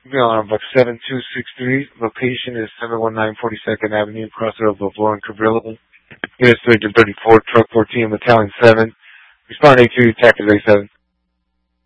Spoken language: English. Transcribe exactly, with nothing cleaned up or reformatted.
Alarm box seven two six three. Location is seven one nine forty-second Avenue, crossroad of Lavore and Cabrillo. U S Agent thirty-four, Truck fourteen, Battalion seven. Respond A two, Tactics A seven.